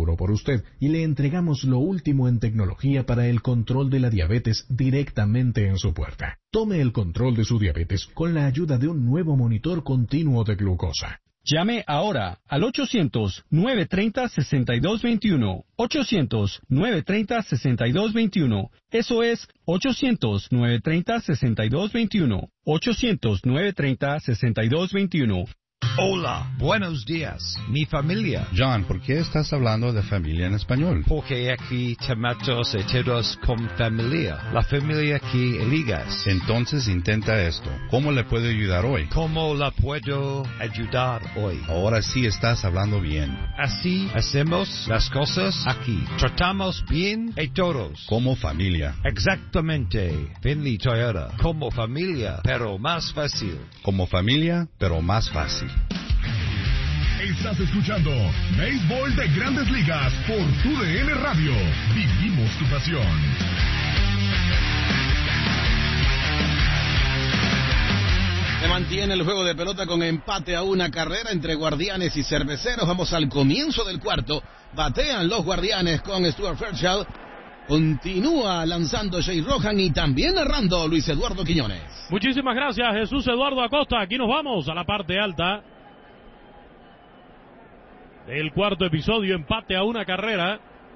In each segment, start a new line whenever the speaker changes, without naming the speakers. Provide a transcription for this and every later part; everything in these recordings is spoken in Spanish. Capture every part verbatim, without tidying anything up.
seguro por usted y le entregamos lo último en tecnología para el control de la diabetes directamente en su puerta. Tome el control de su diabetes con la ayuda de un nuevo monitor continuo de glucosa.
Llame ahora al ochocientos, nueve treinta, sesenta y dos veintiuno. ochocientos, nueve treinta, sesenta y dos veintiuno. Eso es ochocientos, nueve treinta, sesenta y dos veintiuno. ochocientos, nueve treinta, sesenta y dos veintiuno.
Hola, buenos días, mi familia.
John, ¿por qué estás hablando de familia en español?
Porque aquí tomamos y todos con familia. La familia que eligas.
Entonces intenta esto. ¿Cómo le puedo ayudar hoy?
¿Cómo la puedo ayudar hoy?
Ahora sí estás hablando bien.
Así hacemos las cosas aquí. Tratamos bien a todos.
Como familia.
Exactamente. Finley Toyota. Como familia, pero más fácil.
Como familia, pero más fácil.
Estás escuchando Béisbol de Grandes Ligas por Tu D N Radio. Vivimos tu pasión.
Se mantiene el juego de pelota con empate a una carrera entre Guardianes y Cerveceros. Vamos al comienzo del cuarto. Batean los Guardianes con Stuart Fairchild. Continúa lanzando Jay Rohan y también narrando Luis Eduardo Quiñones.
Muchísimas gracias, Jesús Eduardo Acosta. Aquí nos vamos a la parte alta del cuarto episodio. Empate a una carrera.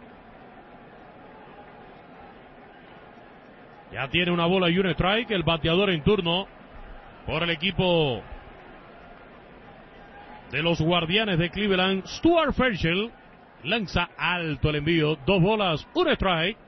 Ya tiene una bola y un strike el bateador en turno por el equipo de los Guardianes de Cleveland. Stuart Fairchild lanza alto el envío. Dos bolas, un strike.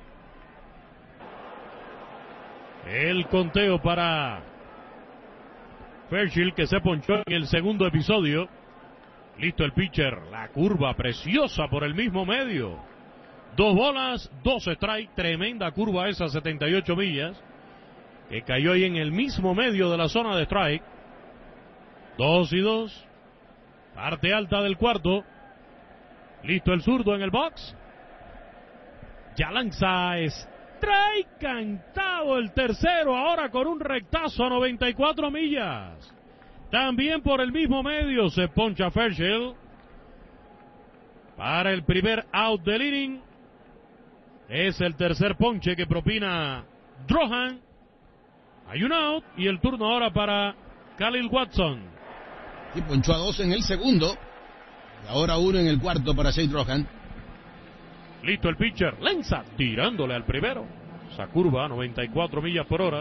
El conteo para Fairchild, que se ponchó en el segundo episodio. Listo el pitcher. La curva preciosa por el mismo medio. Dos bolas, dos strike. Tremenda curva esa, setenta y ocho millas. Que cayó ahí en el mismo medio de la zona de strike. Dos y dos. Parte alta del cuarto. Listo el zurdo en el box. Ya lanza strike cantado el tercero. Ahora con un rectazo a noventa y cuatro millas. También por el mismo medio se poncha Fairchild. Para el primer out del inning. Es el tercer ponche que propina Drohan. Hay un out y el turno ahora para Khalil Watson.
Y ponchó a dos en el segundo. Y ahora uno en el cuarto para Jay Drohan.
Listo el pitcher. Lanza tirándole al primero. Esa curva, noventa y cuatro millas por hora.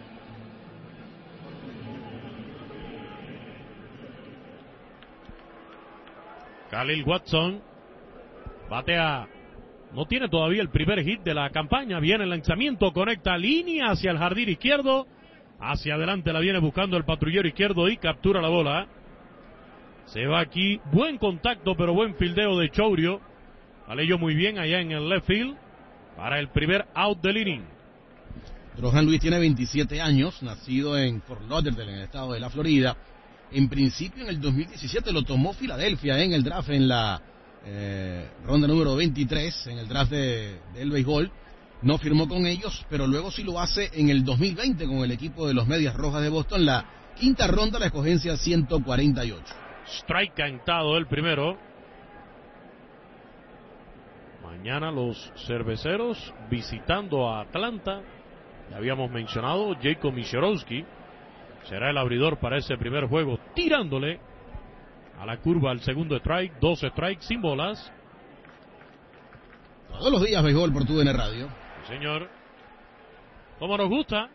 Khalil Watson batea. No tiene todavía el primer hit de la campaña. Viene el lanzamiento, conecta línea hacia el jardín izquierdo. Hacia adelante la viene buscando el patrullero izquierdo y captura la bola. Se va aquí. Buen contacto, pero buen fildeo de Chourio. La leyó muy bien allá en el left field. Para el primer out del inning.
Drohan Luis tiene veintisiete años. Nacido en Fort Lauderdale, en el estado de la Florida. En principio, en el dos mil diecisiete lo tomó Filadelfia en el draft en la eh, ronda número veintitrés, en el draft de, del béisbol. No firmó con ellos, pero luego sí lo hace en el dos mil veinte con el equipo de los Medias Rojas de Boston. La quinta ronda, la escogencia ciento cuarenta y ocho.
Strike cantado el primero. Mañana los Cerveceros visitando a Atlanta. Ya habíamos mencionado, Jacob Mishorowski será el abridor para ese primer juego, tirándole a la curva al segundo strike. Dos strikes sin bolas.
Todos los días béisbol por Tu D N Radio.
Sí, señor. Como nos gusta.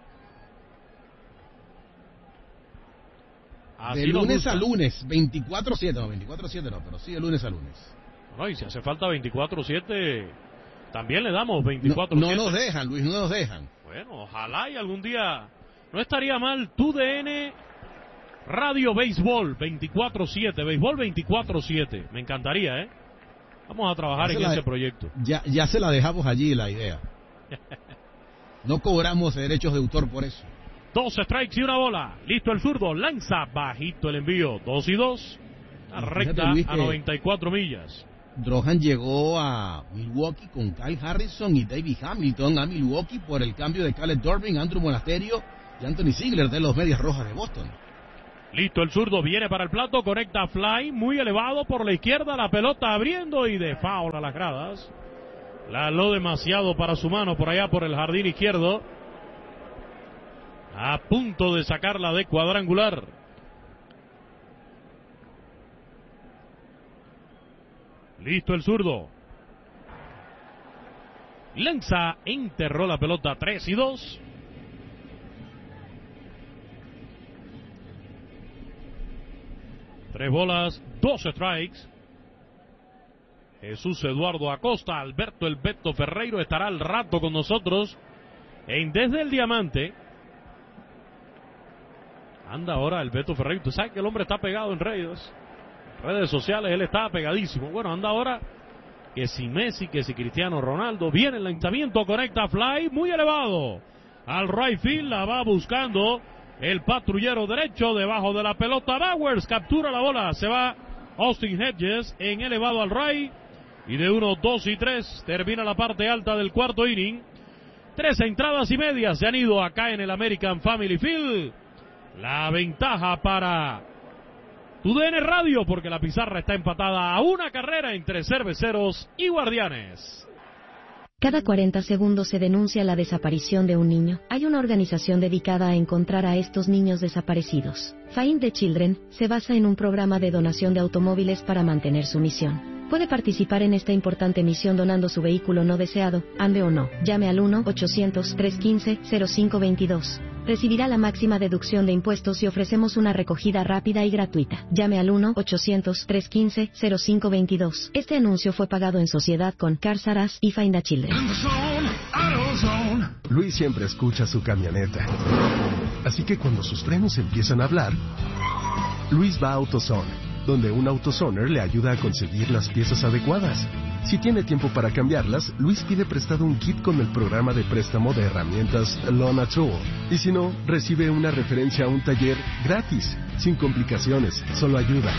Así de lunes gusta. a lunes, veinticuatro siete, no, veinticuatro siete no, pero sí de lunes a lunes.
No, y si hace falta veinticuatro siete, también le damos veinticuatro siete.
No, no nos dejan, Luis, no nos dejan.
Bueno, ojalá y algún día. No estaría mal Tu D N Radio Béisbol veinticuatro siete, Béisbol veinticuatro siete. Me encantaría, ¿eh? Vamos a trabajar en ese proyecto.
Ya, ya se la dejamos allí la idea. No cobramos derechos de autor por eso.
Dos strikes y una bola. Listo el zurdo. Lanza bajito el envío. Dos y dos. La recta a noventa y cuatro millas.
Drohan llegó a Milwaukee con Kyle Harrison y David Hamilton a Milwaukee por el cambio de Caleb Durbin, Andrew Monasterio y Anthony Ziegler de los Medias Rojas de Boston.
Listo el zurdo, viene para el plato, conecta fly, muy elevado por la izquierda, la pelota abriendo y de foul a las gradas. La aló demasiado para su mano por allá por el jardín izquierdo. A punto de sacarla de cuadrangular. Listo el zurdo. Lanza, enterró la pelota, tres y dos. Tres bolas, dos strikes. Jesús Eduardo Acosta, Alberto El Beto Ferreiro estará al rato con nosotros en Desde el Diamante. Anda ahora el Beto Ferreiro. Tú sabes que el hombre está pegado en redes, redes sociales, él está pegadísimo. Bueno, anda ahora que si Messi, que si Cristiano Ronaldo. Viene el lanzamiento, conecta fly, muy elevado. Al right field, la va buscando el patrullero derecho, debajo de la pelota. Bowers captura la bola, se va Austin Hedges en elevado al right. Y de uno, dos y tres termina la parte alta del cuarto inning. Tres entradas y media se han ido acá en el American Family Field. La ventaja para Tu D N Radio, porque la pizarra está empatada a una carrera entre Cerveceros y Guardianes.
Cada cuarenta segundos se denuncia la desaparición de un niño. Hay una organización dedicada a encontrar a estos niños desaparecidos. Find the Children se basa en un programa de donación de automóviles para mantener su misión. Puede participar en esta importante misión donando su vehículo no deseado, ande o no. Llame al uno ochocientos, trescientos quince, cero cinco veintidós. Recibirá la máxima deducción de impuestos y ofrecemos una recogida rápida y gratuita. Llame al uno ochocientos, trescientos quince, cero cinco veintidós. Este anuncio fue pagado en sociedad con Cars R Us y Find the Children.
Luis siempre escucha su camioneta. Así que cuando sus frenos empiezan a hablar, Luis va a AutoZone, donde un AutoZoner le ayuda a conseguir las piezas adecuadas. Si tiene tiempo para cambiarlas, Luis pide prestado un kit con el programa de préstamo de herramientas Lona Tool. Y si no, recibe una referencia a un taller gratis, sin complicaciones, solo ayuda.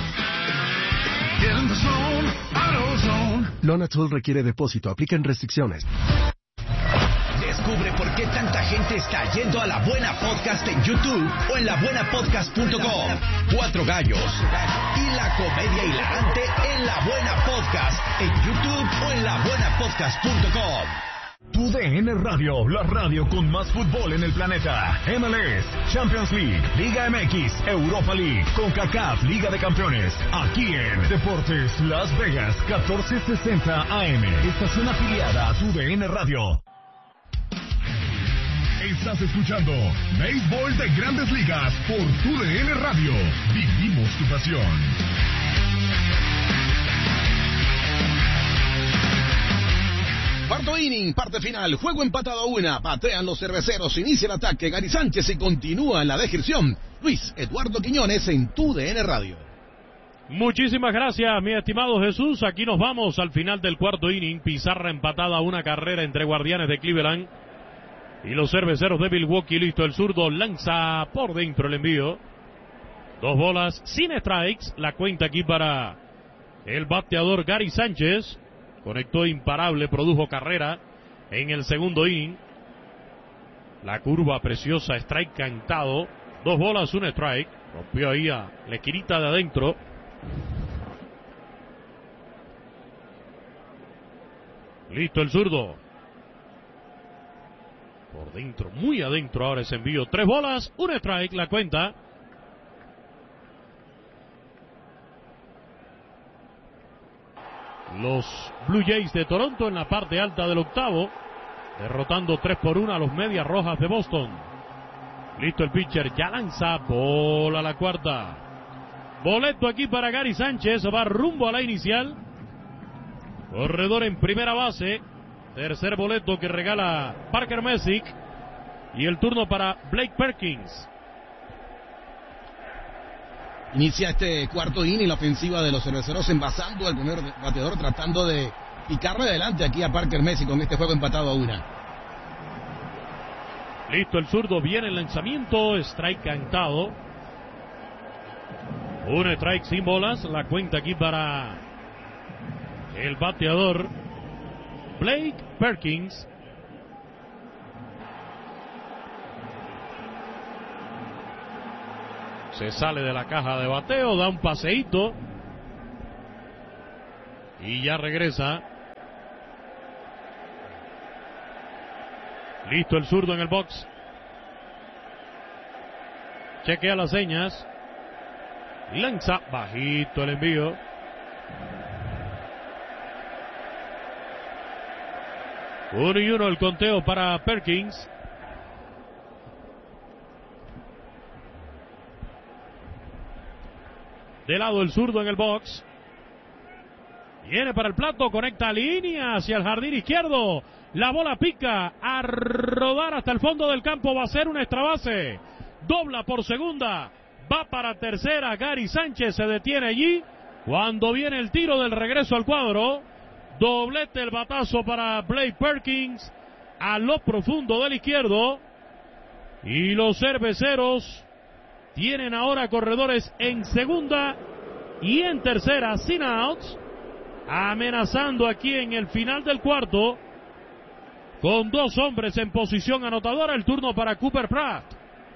Lona Tool requiere depósito, aplican restricciones.
Descubre por qué tanta gente está yendo a La Buena Podcast en YouTube o en la buena podcast punto com. Cuatro gallos y la comedia hilarante en La Buena Podcast en YouTube o en la buena podcast punto com.
Tu D N Radio, la radio con más fútbol en el planeta. M L S, Champions League, Liga M X, Europa League, CONCACAF, Liga de Campeones. Aquí en Deportes Las Vegas, catorce sesenta A M. Estación afiliada a Tu D N Radio. Estás escuchando Béisbol de Grandes Ligas por Tu D N Radio. Vivimos tu pasión.
Cuarto inning, parte final, juego empatado a una, patean los cerveceros, inicia el ataque, Gary Sánchez y continúa en la descripción. Luis Eduardo Quiñones en Tu D N Radio.
Muchísimas gracias, mi estimado Jesús. Aquí nos vamos al final del cuarto inning, pizarra empatada a una carrera entre Guardianes de Cleveland y los Cerveceros de Milwaukee. Listo el zurdo, lanza por dentro el envío. Dos bolas sin strikes, la cuenta aquí para el bateador Gary Sánchez. Conectó imparable, produjo carrera en el segundo inning. La curva preciosa, strike cantado. Dos bolas, un strike. Rompió ahí a la esquinita de adentro. Listo el zurdo. Por dentro, muy adentro ahora ese envío. Tres bolas, un strike, la cuenta. Los Blue Jays de Toronto en la parte alta del octavo, derrotando tres por uno a los Medias Rojas de Boston. Listo el pitcher, ya lanza, bola a la cuarta. Boleto aquí para Gary Sánchez, va rumbo a la inicial. Corredor en primera base. Tercer boleto que regala Parker Messick. Y el turno para Blake Perkins.
Inicia este cuarto inning la ofensiva de los Cerveceros, envasando al primer bateador, tratando de picarle adelante aquí a Parker Messick con este juego empatado a una.
Listo el zurdo, viene el lanzamiento, strike cantado. Un strike sin bolas, la cuenta aquí para el bateador Blake Perkins. Se sale de la caja de bateo, da un paseíto y ya regresa. Listo el zurdo en el box. Chequea las señas. Lanza bajito el envío. Uno y uno el conteo para Perkins. De lado el zurdo en el box. Viene para el plato, conecta línea hacia el jardín izquierdo. La bola pica a rodar hasta el fondo del campo. Va a ser una extra base. Dobla por segunda. Va para tercera. Gary Sánchez se detiene allí. Cuando viene el tiro del regreso al cuadro. Doblete el batazo para Blake Perkins. A lo profundo del izquierdo. Y los cerveceros tienen ahora corredores en segunda y en tercera sin outs. Amenazando aquí en el final del cuarto. Con dos hombres en posición anotadora. El turno para Cooper Pratt.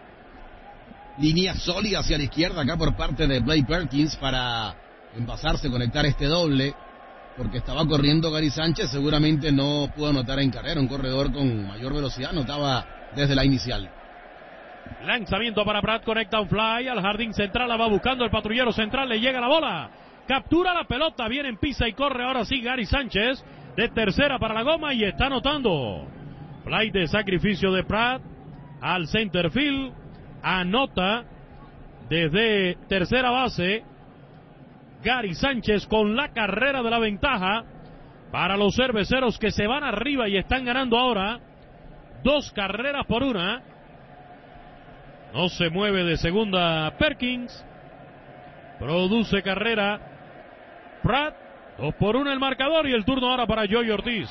Línea sólida hacia la izquierda acá por parte de Blake Perkins para envasarse, conectar este doble. Porque estaba corriendo Gary Sánchez. Seguramente no pudo anotar en carrera. Un corredor con mayor velocidad anotaba desde la inicial.
Lanzamiento para Pratt, conecta un fly al jardín central, la va buscando el patrullero central, le llega la bola, captura la pelota, viene en pisa y corre ahora sí Gary Sánchez, de tercera para la goma y está anotando. Fly de sacrificio de Pratt al center field, anota desde tercera base Gary Sánchez con la carrera de la ventaja para los cerveceros que se van arriba y están ganando ahora dos carreras por una. No se mueve de segunda Perkins. Produce carrera Pratt. Dos por uno el marcador y el turno ahora para Joey Ortiz.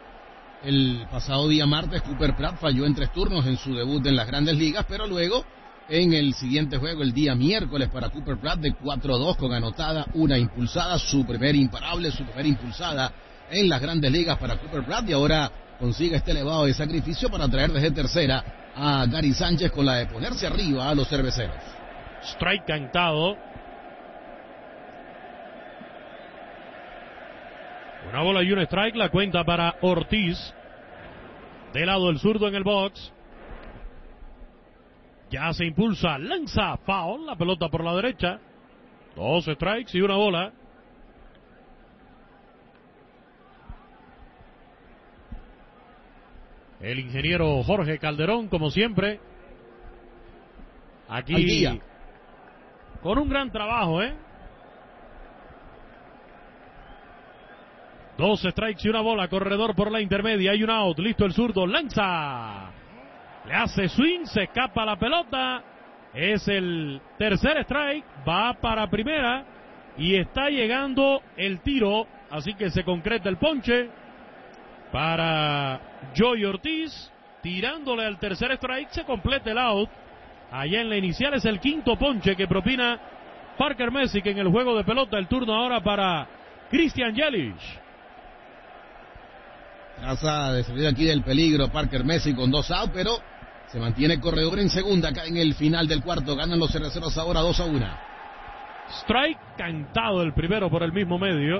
El pasado día martes Cooper Pratt falló en tres turnos en su debut en las grandes ligas, pero luego en el siguiente juego el día miércoles para Cooper Pratt de cuatro dos con anotada una impulsada, su primer imparable, su primera impulsada en las grandes ligas para Cooper Pratt y ahora consigue este elevado de sacrificio para traer desde tercera a Gary Sánchez con la de ponerse arriba a los cerveceros.
Strike cantado. Una bola y un strike, la cuenta para Ortiz. De lado el zurdo en el box. Ya se impulsa, lanza, foul, la pelota por la derecha. Dos strikes y una bola. El ingeniero Jorge Calderón, como siempre, aquí con un gran trabajo, ¿eh? Dos strikes y una bola, corredor por la intermedia, hay un out, listo el zurdo, lanza, le hace swing, se escapa la pelota, es el tercer strike, va para primera y está llegando el tiro, así que se concreta el ponche para Joey Ortiz, tirándole al tercer strike, se completa el out. Allá en la inicial es el quinto ponche que propina Parker Messick en el juego de pelota. El turno ahora para Christian Yelich.
Trata de salir aquí del peligro Parker Messick con dos outs, pero se mantiene corredor en segunda acá en el final del cuarto. Ganan los cerveceros ahora dos a uno.
Strike cantado el primero por el mismo medio.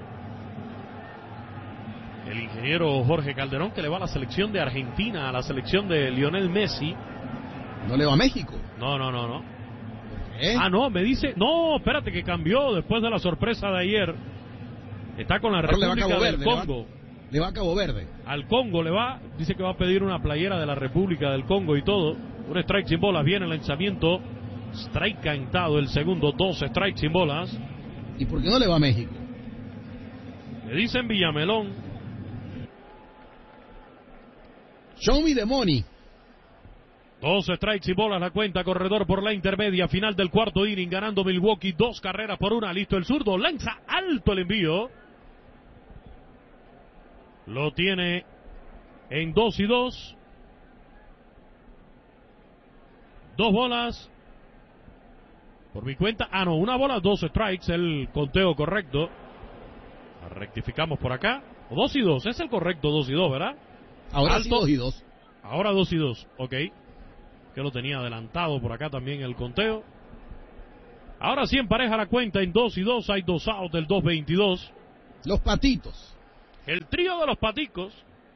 El ingeniero Jorge Calderón, que le va a la selección de Argentina, a la selección de Lionel Messi.
¿No le va a México?
No, no, no, no.
¿Por qué?
Ah, no, me dice, no, espérate que cambió después de la sorpresa de ayer. Está con la
Ahora
República
le va a Cabo
del
Verde,
Congo.
Le va, le va a Cabo Verde.
Al Congo le va, dice que va a pedir una playera de la República del Congo y todo. Un strike sin bolas, viene el lanzamiento. Strike cantado el segundo, dos strikes sin bolas.
¿Y por qué no le va a México?
Le dicen Villamelón.
Show me the money.
Dos strikes y bolas la cuenta, corredor por la intermedia, final del cuarto inning, ganando Milwaukee, dos carreras por una, listo el zurdo, lanza alto el envío. Lo tiene en dos y dos. Dos bolas. Por mi cuenta, ah no, una bola, dos strikes, el conteo correcto. Rectificamos por acá. O dos y dos, es el correcto dos y dos, ¿verdad?
Ahora
Alto.
sí dos y dos.
Ahora dos y dos, ok. Que lo tenía adelantado por acá también el conteo. Ahora sí empareja la cuenta en dos y dos. Hay dos outs del dos veintidós.
Los Patitos.
El trío de los Paticos.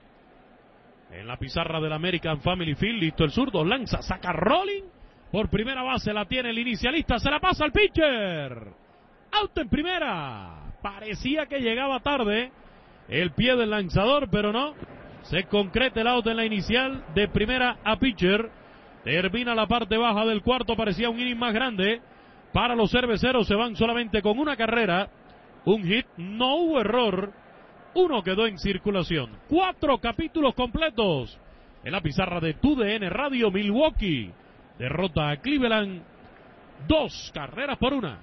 En la pizarra del American Family Field. Listo el zurdo. Lanza, saca rolling. Por primera base la tiene el inicialista. Se la pasa al pitcher. Out en primera. Parecía que llegaba tarde el pie del lanzador, pero no. Se concreta el out en la inicial de primera a pitcher. Termina la parte baja del cuarto. Parecía un inning más grande para los cerveceros. Se van solamente con una carrera. Un hit. No hubo error. Uno quedó en circulación. Cuatro capítulos completos en la pizarra de T U D N Radio. Milwaukee derrota a Cleveland. Dos carreras por una.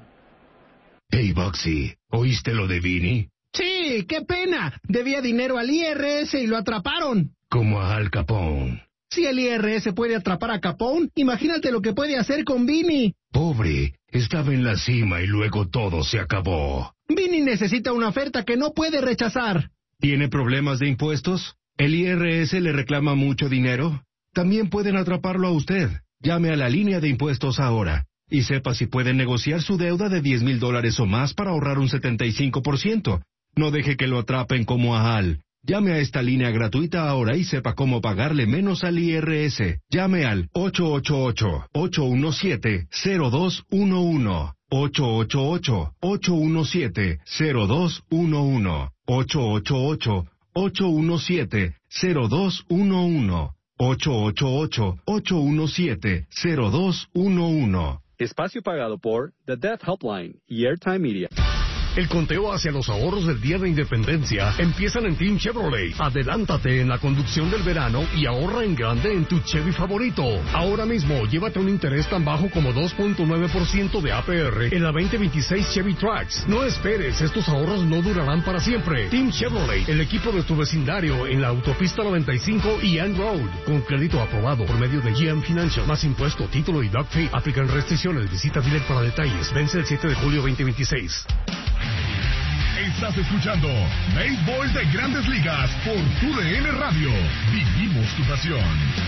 Hey, Boxy, ¿oíste lo de Vinny?
Sí, qué pena. Debía dinero al I R S y lo atraparon.
Como a Al Capone.
Si el I R S puede atrapar a Capone, imagínate lo que puede hacer con Vinny.
Pobre, estaba en la cima y luego todo se acabó.
Vinny necesita una oferta que no puede rechazar.
¿Tiene problemas de impuestos? ¿El I R S le reclama mucho dinero? También pueden atraparlo a usted. Llame a la línea de impuestos ahora y sepa si puede negociar su deuda de diez mil dólares o más para ahorrar un setenta y cinco por ciento. No deje que lo atrapen como a Al. Llame a esta línea gratuita ahora y sepa cómo pagarle menos al I R S. Llame al ocho ocho ocho, ocho uno siete, cero dos uno uno. ocho ocho ocho, ocho uno siete, cero dos uno uno. ocho ocho ocho, ocho uno siete, cero dos uno uno. ocho ocho ocho, ocho uno siete, cero dos uno uno.
Espacio pagado por The Death Helpline y Airtime Media.
El conteo hacia los ahorros del Día de Independencia empiezan en Team Chevrolet. Adelántate en la conducción del verano y ahorra en grande en tu Chevy favorito. Ahora mismo, llévate un interés tan bajo como dos punto nueve por ciento de A P R en la veinte veintiséis Chevy Trax. No esperes, estos ahorros no durarán para siempre. Team Chevrolet, el equipo de tu vecindario en la autopista noventa y cinco y Ann Road. Con crédito aprobado por medio de G M Financial. Más impuesto, título y doc fee. Aplican restricciones. Visita dealer para detalles. Vence el siete de julio veinte veintiséis.
Estás escuchando Béisbol de Grandes Ligas por T U D N Radio. Vivimos tu pasión.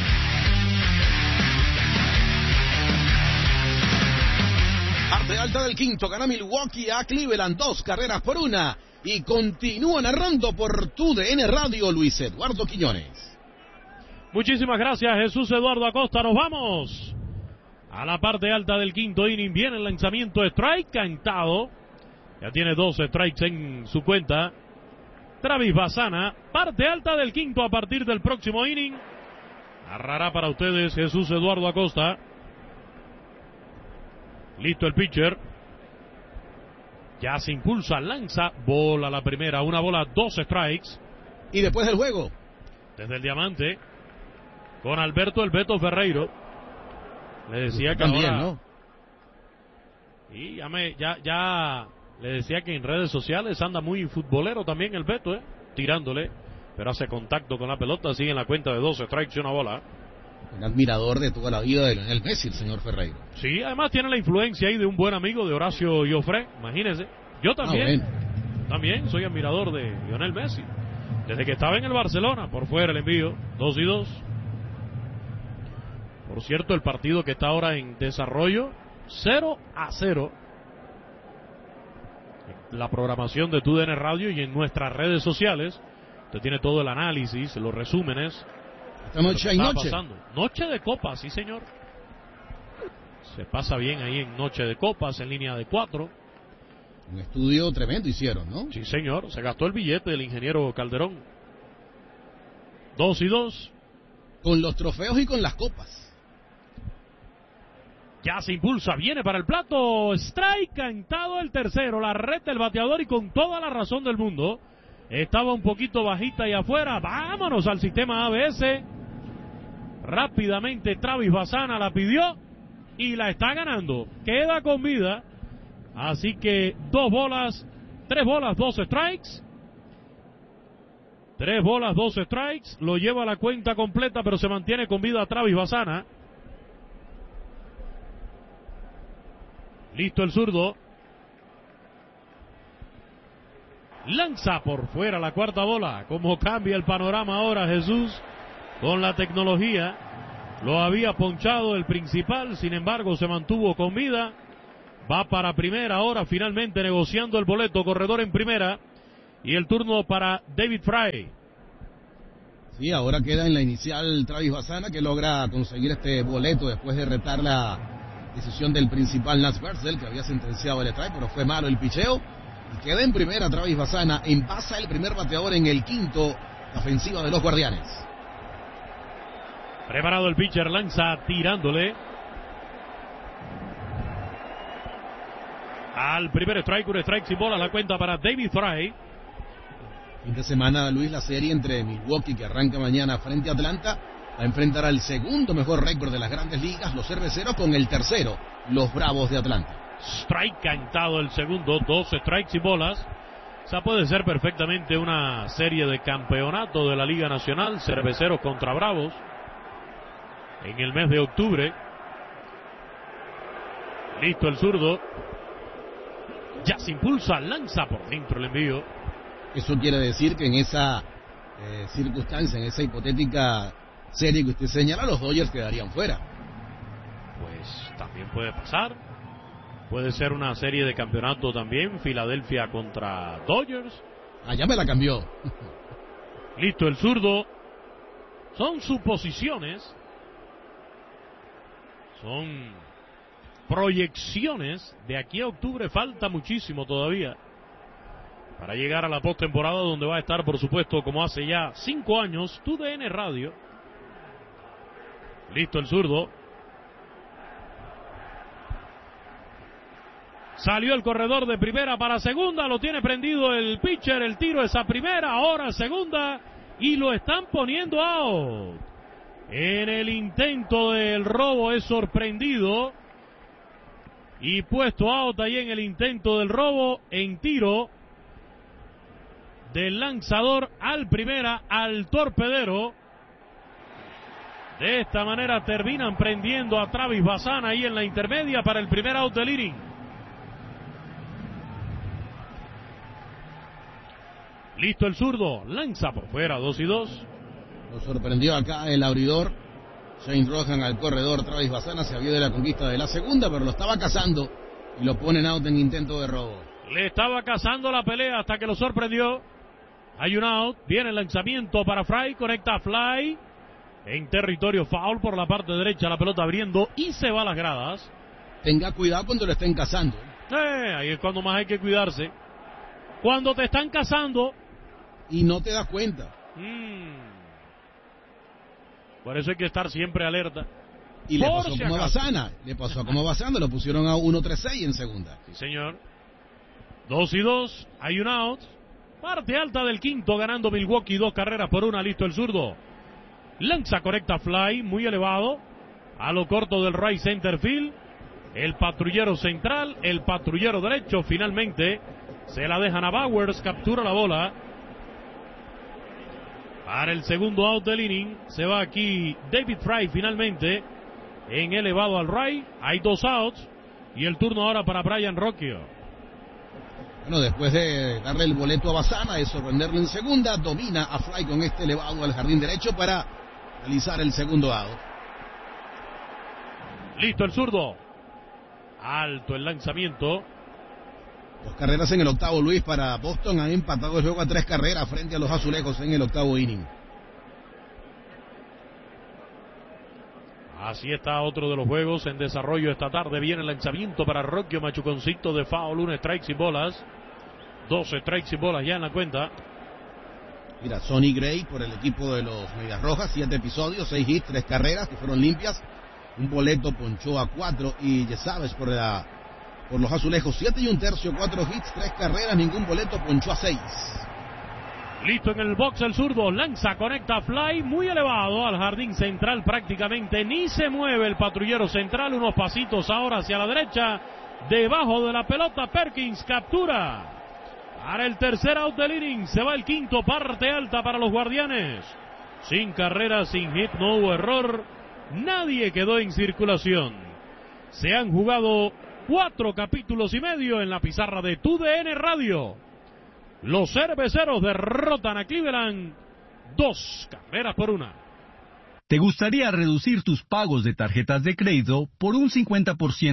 Parte alta del quinto, gana Milwaukee a Cleveland, dos carreras por una. Y continúa narrando por T U D N Radio Luis Eduardo Quiñones.
Muchísimas gracias, Jesús Eduardo Acosta. Nos vamos a la parte alta del quinto inning. Viene el lanzamiento de strike cantado. Ya tiene dos strikes en su cuenta. Travis Bassana, parte alta del quinto a partir del próximo inning. Narrará para ustedes Jesús Eduardo Acosta. Listo el pitcher. Ya se impulsa, lanza, bola la primera, una bola, dos strikes.
Y después del juego.
Desde el diamante, con Alberto El Beto Ferreiro. Le decía que
también,
ahora...
¿no?
Y ya me, ya, ya... Le decía que en redes sociales anda muy futbolero también el Beto, ¿eh? Tirándole, pero hace contacto con la pelota, sigue en la cuenta de dos strikes y una bola.
Un admirador de toda la vida de Lionel Messi, el señor Ferreiro.
Sí, además tiene la influencia ahí de un buen amigo de Horacio Joffre, imagínese. Yo también,
ah, bueno.
también soy admirador de Lionel Messi. Desde que estaba en el Barcelona, por fuera el envío, dos y dos. Por cierto, el partido que está ahora en desarrollo, cero a cero. La programación de T U D N Radio y en nuestras redes sociales. Usted tiene todo el análisis, los resúmenes.
Esta noche hay noche.
Pasando. Noche de copas, sí señor. Se pasa bien ahí en Noche de Copas, en línea de cuatro.
Un estudio tremendo hicieron, ¿no?
Sí señor, se gastó el billete del ingeniero Calderón. Dos y dos.
Con los trofeos y con las copas.
Ya se impulsa, viene para el plato, strike, cantado el tercero, la red del bateador y con toda la razón del mundo. Estaba un poquito bajita y afuera, vámonos al sistema A B S. Rápidamente Travis Bassana la pidió y la está ganando. Queda con vida, así que dos bolas, tres bolas, dos strikes. Tres bolas, dos strikes, lo lleva a la cuenta completa pero se mantiene con vida Travis Bassana. Listo el zurdo. Lanza por fuera la cuarta bola. Cómo cambia el panorama ahora Jesús con la tecnología. Lo había ponchado el principal, sin embargo se mantuvo con vida. Va para primera ahora, finalmente negociando el boleto, corredor en primera. Y el turno para David Fry.
Sí, ahora queda en la inicial Travis Bassana, que logra conseguir este boleto después de retar la decisión del principal Lance Berzel, que había sentenciado el strike, pero fue malo el picheo. Y queda en primera Travis Bassana, envasa el primer bateador en el quinto, la ofensiva de los Guardianes.
Preparado el pitcher, lanza tirándole al primer strike, un strike sin bola, la cuenta para David Fry.
Fin de semana, Luis, la serie entre Milwaukee, que arranca mañana frente a Atlanta, va a enfrentar al segundo mejor récord de las grandes ligas, los cerveceros, con el tercero, los Bravos de Atlanta.
Strike cantado el segundo, dos strikes y bolas. O sea, puede ser perfectamente una serie de campeonato de la Liga Nacional, cerveceros contra Bravos, en el mes de octubre. Listo el zurdo. Ya se impulsa, lanza por dentro el envío.
Eso quiere decir que en esa eh, circunstancia, en esa hipotética serie que usted señala, los Dodgers quedarían fuera.
Pues también puede pasar. Puede ser una serie de campeonato también, Filadelfia contra Dodgers.
Ah, ya me la cambió.
Listo el zurdo. Son suposiciones. Son proyecciones. De aquí a octubre falta muchísimo todavía para llegar a la postemporada, donde va a estar, por supuesto, como hace ya cinco años, T D N Radio. Listo el zurdo. Salió el corredor de primera para segunda, lo tiene prendido el pitcher, el tiro es a primera, ahora segunda, y lo están poniendo out. En el intento del robo es sorprendido y puesto out ahí en el intento del robo, en tiro del lanzador al primera, al torpedero. De esta manera terminan prendiendo a Travis Bassana ahí en la intermedia para el primer out del inning. Listo el zurdo, lanza por fuera, dos y dos.
Lo sorprendió acá el abridor Shane Rohan al corredor. Travis Bassana se había de la conquista de la segunda, pero lo estaba cazando y lo ponen out en intento de robo.
Le estaba cazando la pelea hasta que lo sorprendió. Hay un out, viene el lanzamiento para Fry, conecta Fly en territorio foul por la parte derecha, la pelota abriendo y se va a las gradas.
Tenga cuidado cuando lo estén cazando.
Eh, ahí es cuando más hay que cuidarse. Cuando te están cazando
y no te das cuenta.
Mm. Por eso hay que estar siempre alerta.
Y le pasó si como a Bassana, le pasó a como Bassana, lo pusieron a uno tres seis en segunda.
Sí, señor. Dos y dos, hay un out. Parte alta del quinto, ganando Milwaukee, dos carreras por una. Listo el zurdo. Lanza correcta Fly, muy elevado, a lo corto del right center field. El patrullero central, el patrullero derecho, finalmente se la dejan a Bowers, captura la bola. Para el segundo out del inning, se va aquí David Fry finalmente, en elevado al right. Hay dos outs, y el turno ahora para Brian Rocchio.
Bueno, después de darle el boleto a Bassana, de sorprenderlo en segunda, domina a Fry con este elevado al jardín derecho para realizar el segundo out.
Listo el zurdo. Alto el lanzamiento.
Dos carreras en el octavo, Luis, para Boston. Han empatado el juego a tres carreras frente a los Azulejos en el octavo inning.
Así está otro de los juegos en desarrollo esta tarde. Viene el lanzamiento para Rocchio, machuconcito de foul, un strike sin bolas. Dos strikes sin bolas ya en la cuenta.
Mira, Sonny Gray por el equipo de los Medias Rojas, siete episodios, seis hits, tres carreras que fueron limpias. Un boleto ponchó a cuatro, y ya sabes, por la por los Azulejos, siete y un tercio, cuatro hits, tres carreras, ningún boleto, ponchó a seis.
Listo en el box el zurdo, lanza, conecta Fly, muy elevado al jardín central prácticamente, ni se mueve el patrullero central, unos pasitos ahora hacia la derecha, debajo de la pelota, Perkins captura. Para el tercer out del inning, se va el quinto, parte alta para los Guardianes. Sin carreras, sin hit, no hubo error, nadie quedó en circulación. Se han jugado cuatro capítulos y medio en la pizarra de T D N Radio. Los cerveceros derrotan a Cleveland dos carreras por una.
¿Te gustaría reducir tus pagos de tarjetas de crédito por un cincuenta por ciento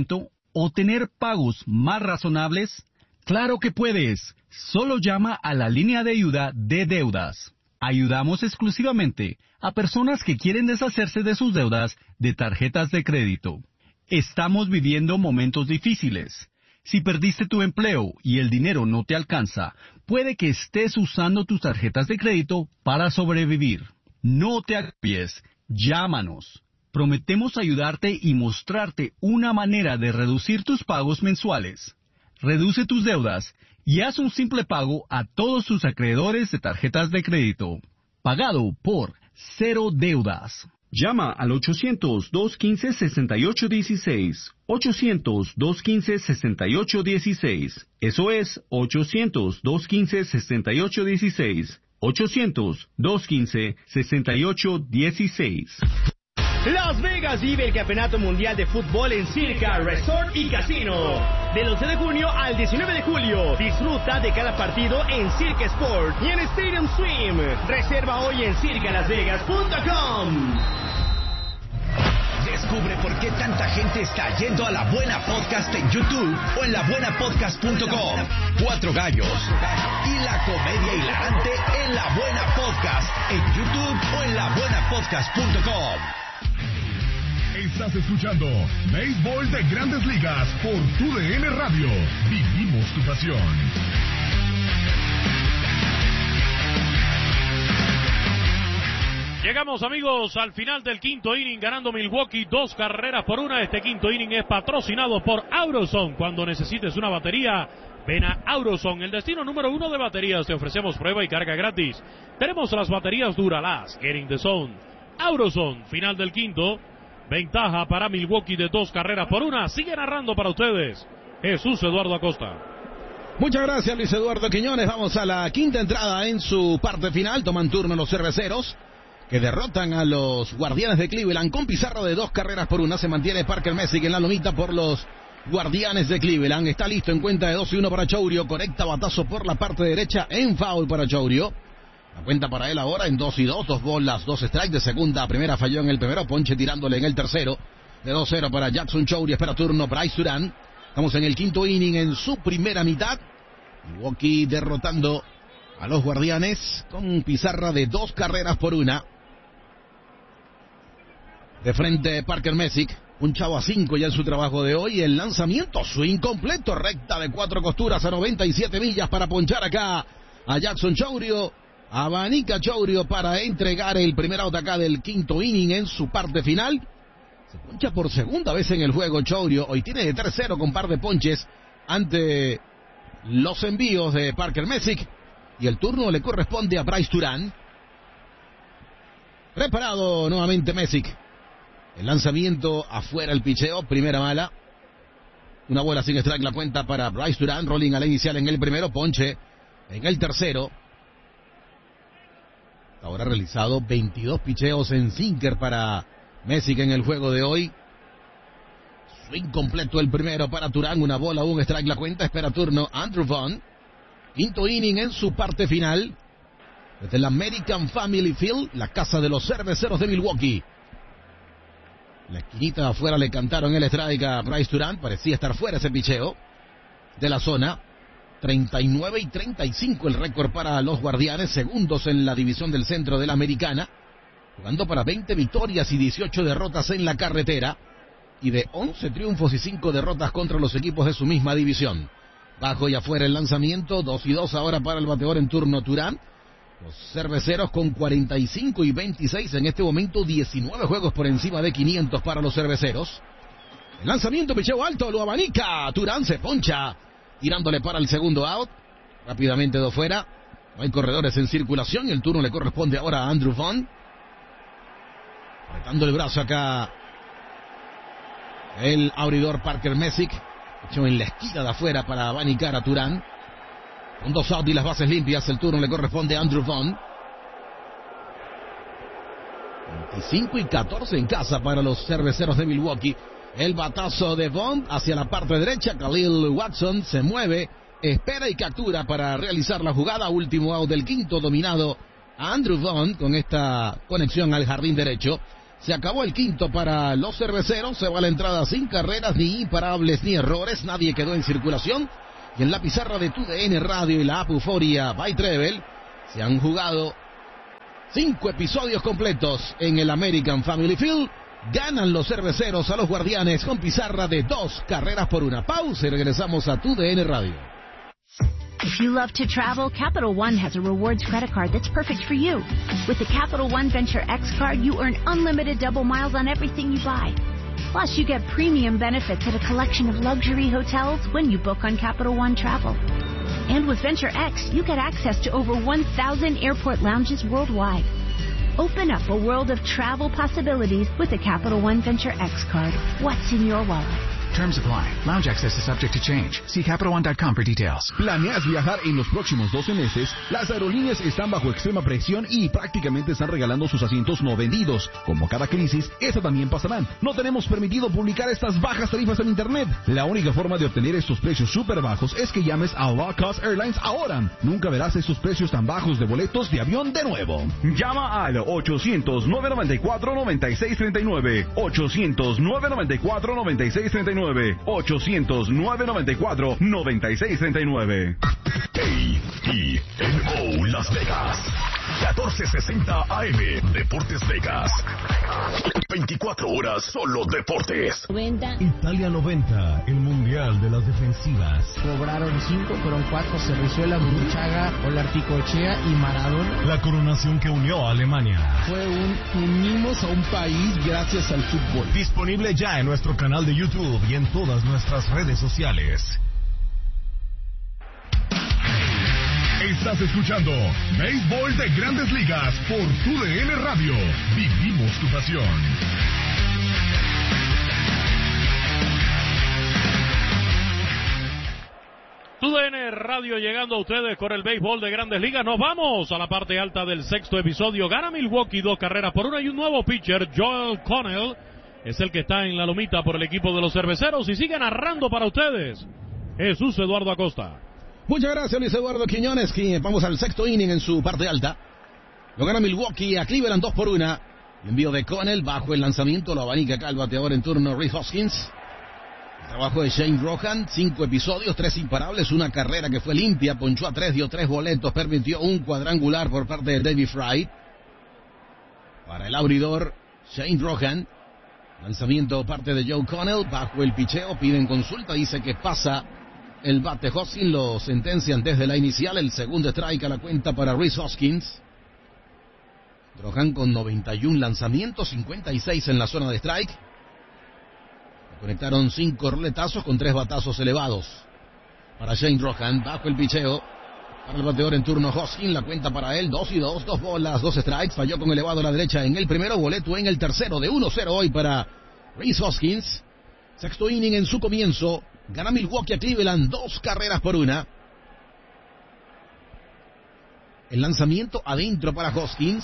o tener pagos más razonables? ¡Claro que puedes! Solo llama a la línea de ayuda de deudas. Ayudamos exclusivamente a personas que quieren deshacerse de sus deudas de tarjetas de crédito. Estamos viviendo momentos difíciles. Si perdiste tu empleo y el dinero no te alcanza, puede que estés usando tus tarjetas de crédito para sobrevivir. No te agobies, llámanos. Prometemos ayudarte y mostrarte una manera de reducir tus pagos mensuales. Reduce tus deudas y haz un simple pago a todos tus acreedores de tarjetas de crédito. Pagado por Cero Deudas. Llama al ochocientos, dos quince, sesenta y ocho dieciséis. ochocientos, dos quince, sesenta y ocho dieciséis. Eso es ochocientos, dos quince, sesenta y ocho dieciséis. ochocientos, dos quince, sesenta y ocho dieciséis.
Las Vegas vive el Campeonato Mundial de Fútbol en Circa Resort y Casino. Del once de junio al diecinueve de julio, disfruta de cada partido en Circa Sport y en Stadium Swim. Reserva hoy en circa las vegas punto com.
Descubre por qué tanta gente está yendo a La Buena Podcast en YouTube o en la buena podcast punto com. Cuatro gallos y la comedia hilarante en La Buena Podcast en YouTube o en la buena podcast punto com.
Estás escuchando Béisbol de Grandes Ligas por Tu D N Radio. Vivimos tu pasión.
Llegamos, amigos, al final del quinto inning, ganando Milwaukee dos carreras por una. Este quinto inning es patrocinado por AutoZone. Cuando necesites una batería, ven a AutoZone, el destino número uno de baterías. Te ofrecemos prueba y carga gratis. Tenemos las baterías Duralast, Get in the Zone. AutoZone, final del quinto. Ventaja para Milwaukee de dos carreras por una. Sigue narrando para ustedes Jesús Eduardo Acosta.
Muchas gracias, Luis Eduardo Quiñones. Vamos a la quinta entrada en su parte final. Toman turno los cerveceros, que derrotan a los Guardianes de Cleveland con pizarra de dos carreras por una. Se mantiene Parker Messick en la lomita por los Guardianes de Cleveland. Está listo en cuenta de dos y uno para Chourio. Conecta batazo por la parte derecha en foul para Chourio. La cuenta para él ahora en dos y dos, dos bolas, dos strikes. De segunda a primera falló en el primero, ponche tirándole en el tercero. De dos cero para Jackson Chourio, espera turno Bryce Durán. Estamos en el quinto inning en su primera mitad. Milwaukee derrotando a los Guardianes con pizarra de dos carreras por una. De frente Parker Messick, un chavo a cinco ya en su trabajo de hoy. El lanzamiento swing completo, recta de cuatro costuras a noventa y siete millas para ponchar acá a Jackson Chourio. Abanica Chourio para entregar el primer out acá del quinto inning en su parte final. Se poncha por segunda vez en el juego Chourio. Hoy tiene de tres cero con par de ponches ante los envíos de Parker Messick. Y el turno le corresponde a Bryce Durán. Preparado nuevamente Messick. El lanzamiento afuera, el picheo, primera mala. Una bola sin strike, la cuenta para Bryce Durán. Rolling a la inicial en el primero, ponche en el tercero. Ahora ha realizado veintidós picheos en sinker para Messick en el juego de hoy. Swing completo el primero para Durán, una bola, un strike, la cuenta, espera turno Andrew Vaughn. Quinto inning en su parte final. Desde el American Family Field, la casa de los cerveceros de Milwaukee. La esquinita de afuera le cantaron el strike a Bryce Durán, parecía estar fuera ese picheo de la zona. treinta y nueve y treinta y cinco el récord para los Guardianes, segundos en la división del centro de la Americana, jugando para veinte victorias y dieciocho derrotas en la carretera, y de once triunfos y cinco derrotas contra los equipos de su misma división. Bajo y afuera el lanzamiento, dos y dos ahora para el bateador en turno Durán. Los cerveceros con cuarenta y cinco y veintiséis en este momento, diecinueve juegos por encima de quinientos para los cerveceros. El lanzamiento, picheo alto, lo abanica, Durán se poncha, tirándole para el segundo out. Rápidamente de fuera. No hay corredores en circulación. El turno le corresponde ahora a Andrew Vaughn. Apretando el brazo acá el abridor Parker Messick. Hecho en la esquina de afuera para abanicar a Durán. Con dos out y las bases limpias. El turno le corresponde a Andrew Vaughn. veinticinco y catorce en casa para los cerveceros de Milwaukee. El batazo de Vaughn hacia la parte derecha. Khalil Watson se mueve, espera y captura para realizar la jugada. Último out del quinto, dominado a Andrew Vaughn con esta conexión al jardín derecho. Se acabó el quinto para los cerveceros. Se va la entrada sin carreras, ni imparables, ni errores. Nadie quedó en circulación. Y en la pizarra de Tu D N Radio y la app Euforia by Treble se han jugado cinco episodios completos en el American Family Field. Ganan los cerveceros a los Guardianes con pizarra de dos carreras por una. Pausa y regresamos a Tu D N Radio.
If you love to travel, Capital One has a rewards credit card that's perfect for you. With the Capital One Venture X card, you earn unlimited double miles on everything you buy. Plus, you get premium benefits at a collection of luxury hotels when you book on Capital One Travel. And with Venture X, you get access to over one thousand airport lounges worldwide. Open up a world of travel possibilities with a Capital One Venture X card. What's in your wallet?
Terms apply. Lounge access is subject to change. See Capital One dot com for details.
¿Planeas viajar en los próximos doce meses? Las aerolíneas están bajo extrema presión y prácticamente están regalando sus asientos no vendidos. Como cada crisis, esa también pasará. No tenemos permitido publicar estas bajas tarifas en Internet. La única forma de obtener estos precios súper bajos es que llames a Low Cost Airlines ahora. Nunca verás estos precios tan bajos de boletos de avión de nuevo.
Llama al ochocientos, nueve noventa y cuatro, noventa y seis treinta y nueve. ochocientos, nueve noventa y cuatro, noventa y seis treinta y nueve. ochocientos, nueve noventa y cuatro, noventa y seis treinta y nueve.
K I N O Las Vegas, catorce sesenta A M, Deportes Vegas. veinticuatro horas solo deportes.
noventa.
Italia noventa, el mundial de las defensivas.
Cobraron cinco, fueron cuatro. Cerrizuela, Burruchaga, Olarticochea y Maradona.
La coronación que unió a Alemania.
Fue un unimos a un país gracias al fútbol.
Disponible ya en nuestro canal de YouTube y en todas nuestras redes sociales. Estás escuchando Béisbol de Grandes Ligas por Tu D N Radio. Vivimos tu pasión.
Tu D N Radio llegando a ustedes con el béisbol de Grandes Ligas. Nos vamos a la parte alta del sexto episodio. Gana Milwaukee dos carreras por una y un nuevo pitcher, Joel Connell, es el que está en la lomita por el equipo de los cerveceros y sigue narrando para ustedes Jesús Eduardo Acosta.
Muchas gracias, Luis Eduardo Quiñones. Vamos al sexto inning en su parte alta. Lo gana Milwaukee a Cleveland dos por una. El envío de Connell bajo el lanzamiento, lo abanica acá el bateador en turno Rhys Hoskins. El trabajo de Shane Rohan, cinco episodios, tres imparables, una carrera que fue limpia, ponchó a tres, dio tres boletos, permitió un cuadrangular por parte de David Fry. Para el abridor, Shane Rohan. Lanzamiento parte de Joe Connell, bajo el picheo, piden consulta, dice que pasa el bate Hoskins, lo sentencian desde la inicial, el segundo strike a la cuenta para Rhys Hoskins. Rohan con noventa y un lanzamientos, cincuenta y seis en la zona de strike. Conectaron cinco roletazos con tres batazos elevados. Para Shane Rohan, bajo el picheo. Para el bateador en turno Hoskins, la cuenta para él, dos y dos, dos bolas, dos strikes. Falló con elevado a la derecha en el primero, boleto en el tercero, de uno cero hoy para Rhys Hoskins. Sexto inning en su comienzo. Gana Milwaukee a Cleveland, dos carreras por una. El lanzamiento adentro para Hoskins.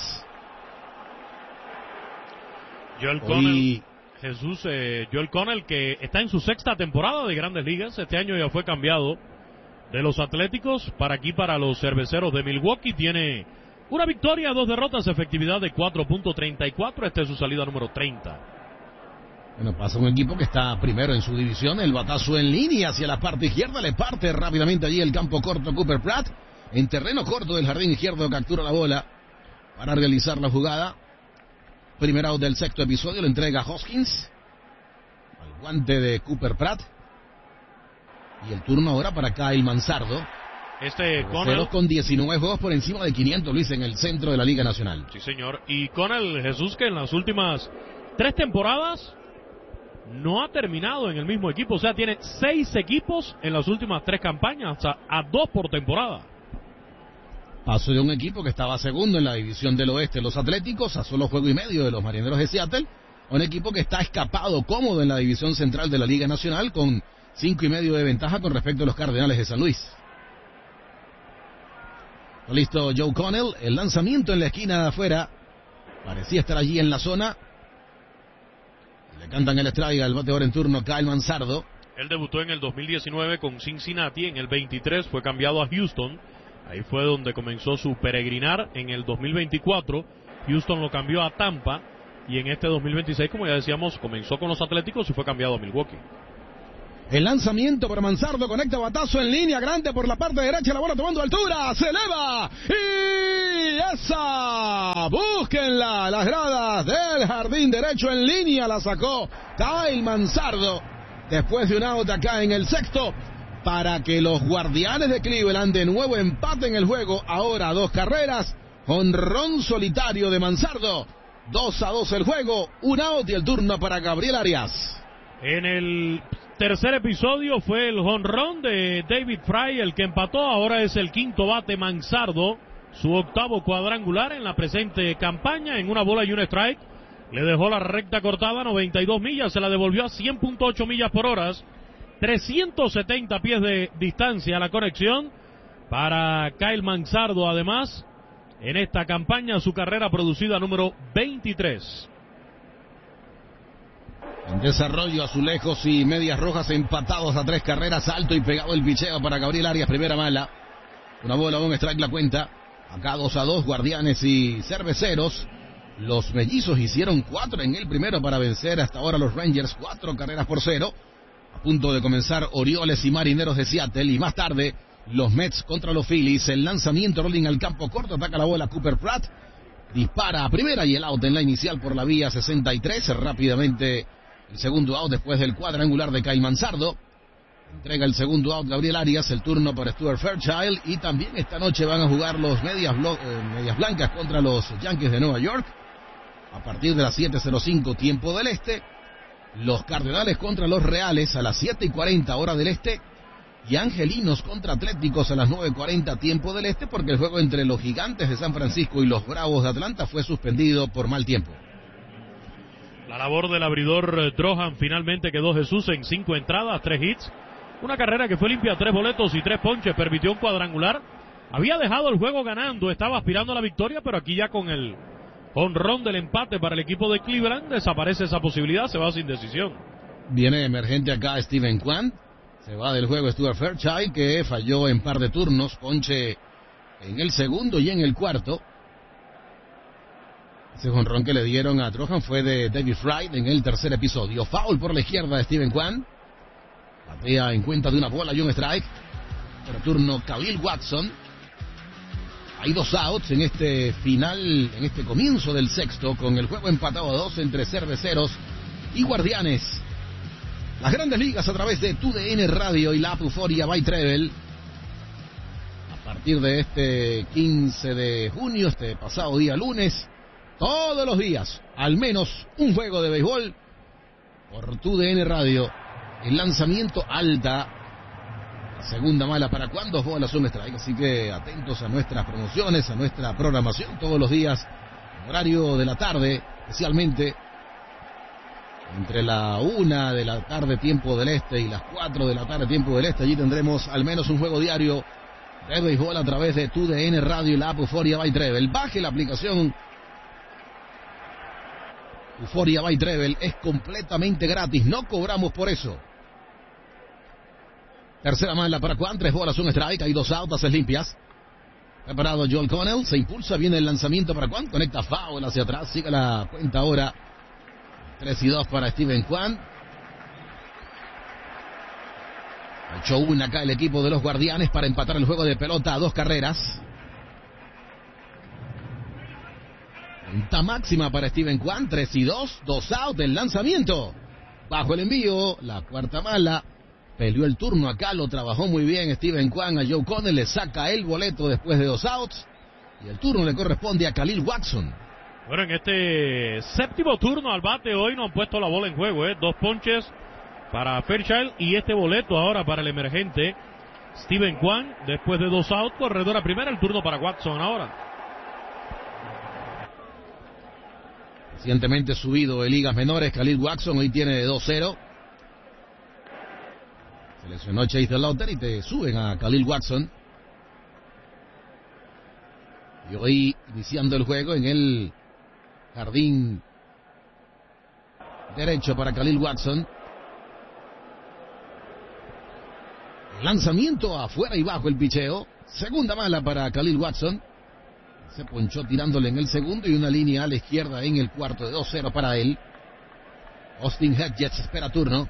Joel Connell, Jesús, eh, Joel Connell, que está en su sexta temporada de Grandes Ligas. Este año ya fue cambiado de los Atléticos para aquí, para los Cerveceros de Milwaukee. Tiene una victoria, dos derrotas, efectividad de cuatro punto treinta y cuatro. Esta es su salida número treinta.
Bueno, pasa un equipo que está primero en su división. El batazo en línea hacia la parte izquierda. Le parte rápidamente allí el campo corto Cooper Pratt. En terreno corto del jardín izquierdo captura la bola para realizar la jugada. Primer out del sexto episodio. Lo entrega Hoskins al guante de Cooper Pratt. Y el turno ahora para Kyle Manzardo.
Este Connell
con diecinueve juegos por encima de quinientos, Luis, en el centro de la Liga Nacional.
Sí, señor. Y Connell, Jesús, que en las últimas tres temporadas no ha terminado en el mismo equipo, o sea, tiene seis equipos en las últimas tres campañas, o sea, a dos por temporada.
Paso de un equipo que estaba segundo en la división del oeste, los Atléticos, a solo juego y medio de los Marineros de Seattle, a un equipo que está escapado cómodo en la división central de la Liga Nacional, con cinco y medio de ventaja con respecto a los Cardenales de San Luis. Listo Joe Connell, el lanzamiento en la esquina de afuera, parecía estar allí en la zona. Le cantan el strike al bateador en turno Kyle Manzardo.
Él debutó en el dos mil diecinueve con Cincinnati, en el veintitrés fue cambiado a Houston. Ahí fue donde comenzó su peregrinar. En el dos mil veinticuatro, Houston lo cambió a Tampa. y en este dos mil veintiséis, como ya decíamos, comenzó con los Atléticos y fue cambiado a Milwaukee.
El lanzamiento para Manzardo, conecta batazo en línea grande por la parte derecha, la bola tomando altura, se eleva y esa, búsquenla, las gradas del jardín derecho en línea, la sacó Kyle Manzardo después de un out acá en el sexto, para que los Guardianes de Cleveland de nuevo empaten el juego, ahora dos carreras, jonrón solitario de Manzardo, dos a dos el juego, un out y el turno para Gabriel Arias.
En el tercer episodio fue el jonrón de David Fry el que empató, ahora es el quinto bate Manzardo, su octavo cuadrangular en la presente campaña, en una bola y un strike, le dejó la recta cortada noventa y dos millas, se la devolvió a cien punto ocho millas por hora, trescientos setenta pies de distancia la conexión para Kyle Manzardo, además, en esta campaña su carrera producida número veintitrés.
En desarrollo, Azulejos y Medias Rojas empatados a tres carreras, alto y pegado el picheo para Gabriel Arias, primera mala. Una bola, un strike la cuenta. Acá dos a dos, Guardianes y Cerveceros. Los Mellizos hicieron cuatro en el primero para vencer hasta ahora los Rangers, cuatro carreras por cero. A punto de comenzar Orioles y Marineros de Seattle, y más tarde los Mets contra los Phillies. El lanzamiento, rolling al campo corto, ataca la bola Cooper Pratt. Dispara a primera y el out en la inicial por la vía sesenta y tres, rápidamente. El segundo out después del cuadrangular de Kyle Manzardo. Entrega el segundo out Gabriel Arias, el turno para Stuart Fairchild. Y también esta noche van a jugar los Medias, eh, medias Blancas contra los Yankees de Nueva York. A partir de las siete cero cinco tiempo del este. Los Cardenales contra los Reales a las siete y cuarenta hora del este. Y Angelinos contra Atléticos a las nueve cuarenta tiempo del este, porque el juego entre los Gigantes de San Francisco y los Bravos de Atlanta fue suspendido por mal tiempo.
La labor del abridor Drohan, finalmente quedó Jesús en cinco entradas, tres hits, una carrera que fue limpia, tres boletos y tres ponches, permitió un cuadrangular. Había dejado el juego ganando, estaba aspirando a la victoria, pero aquí ya con el jonrón del empate para el equipo de Cleveland desaparece esa posibilidad, se va sin decisión.
Viene emergente acá Steven Kwan, se va del juego Stuart Fairchild, que falló en par de turnos, ponche en el segundo y en el cuarto. Ese jonrón que le dieron a Drohan fue de David Fry en el tercer episodio. Foul por la izquierda de Steven Kwan. Batea en cuenta de una bola y un strike. Por turno Khalil Watson. Hay dos outs en este final, en este comienzo del sexto, con el juego empatado a dos entre Cerveceros y Guardianes. Las Grandes Ligas a través de Tu D N Radio y la app Euforia by Treble. A partir de este quince de junio, este pasado día lunes, todos los días, al menos un juego de béisbol por Tu D N Radio. El lanzamiento alta, segunda mala para Kwan, dos bolas, un strike. Así que atentos a nuestras promociones, a nuestra programación todos los días, horario de la tarde, especialmente entre la una de la tarde tiempo del este y las cuatro de la tarde tiempo del este. Allí tendremos al menos un juego diario de béisbol a través de Tu D N Radio y la app Euforia by Treble. Baje la aplicación Euforia by Treble, es completamente gratis, no cobramos por eso. Tercera mala para Kwan, tres bolas, un strike, hay dos outs, es limpias. Preparado Joel Connell, se impulsa, viene el lanzamiento para Kwan, conecta foul hacia atrás, sigue la cuenta ahora. tres y dos para Steven Kwan. ocho uno acá el equipo de los Guardianes para empatar el juego de pelota a dos carreras. Cuenta máxima para Steven Kwan, tres y dos, dos out del lanzamiento. Bajo el envío, la cuarta mala. Peleó el turno acá, lo trabajó muy bien Steven Kwan a Joe Connell, le saca el boleto después de dos outs. Y el turno le corresponde a Khalil Watson.
Bueno, en este séptimo turno al bate hoy no han puesto la bola en juego, ¿eh? Dos ponches para Fairchild y este boleto ahora para el emergente Steven Kwan. Después de dos outs, corredor a primera, el turno para Watson ahora.
Recientemente subido en ligas menores, Khalil Watson hoy tiene de dos cero. Seleccionó Chase DeLauter y te suben a Khalil Watson. Y hoy iniciando el juego en el jardín derecho para Khalil Watson. Lanzamiento afuera y bajo el picheo. Segunda mala para Khalil Watson. Se ponchó tirándole en el segundo y una línea a la izquierda en el cuarto de dos cero para él. Austin Hedges espera turno.